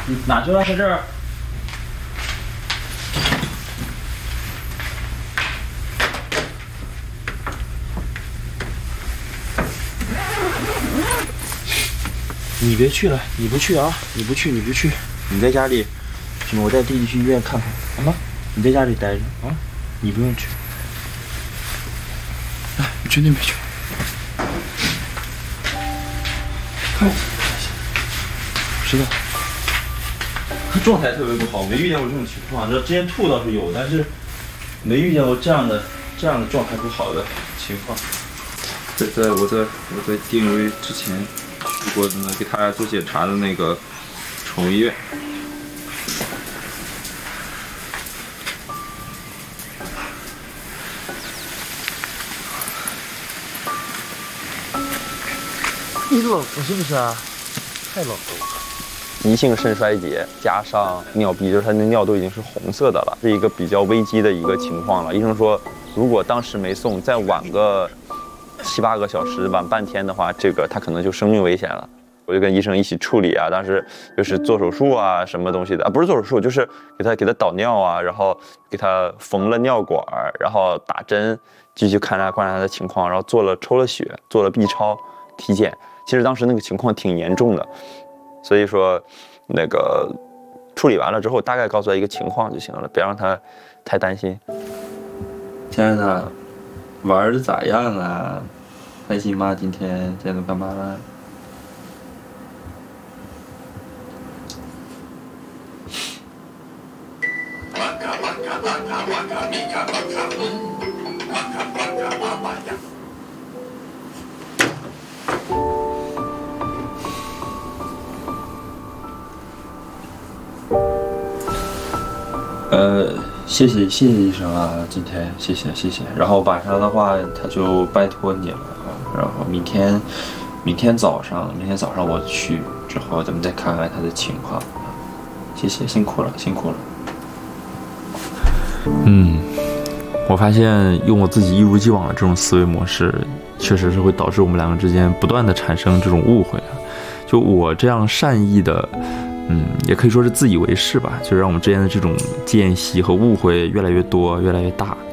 你哪去了？在这儿。你别去了，你不去啊！你不去，你在家里，什么？我带弟弟去医院看看，好吗？你在家里待着啊，你不用去。来，你去那边去。看我，知道。他状态特别不好，没遇见过这种情况。这之前吐倒是有，但是没遇见过这样的状态不好的情况。 我在定位之前去过的给他做检查的那个宠物医院。 你冷了是不是啊？太冷了。 急性肾衰竭加上尿闭，就是他那尿都已经是红色的了，是一个比较危机的一个情况了。医生说，如果当时没送，再晚个7、8个小时，晚半天的话，这个他可能就生命危险了。我就跟医生一起处理啊，当时就是做手术啊，什么东西的啊，不是做手术，就是给他导尿啊，然后给他缝了尿管，然后打针，继续观察他的情况，然后抽了血，做了 B 超，体检。其实当时那个情况挺严重的，所以说那个处理完了之后，大概告诉他一个情况就行了，别让他太担心。 亲爱的，玩的咋样啊？开心吗？今天都干嘛了？谢谢医生啊，今天谢谢。然后晚上的话，他就拜托你了啊。然后明天早上我去之后，咱们再看看他的情况。谢谢，辛苦了。 我发现用我自己一如既往的这种思维模式，确实是会导致我们两个之间不断的产生这种误会啊。就我这样善意的。也可以说是自以为是吧，就让我们之间的这种间隙和误会越来越多，越来越大。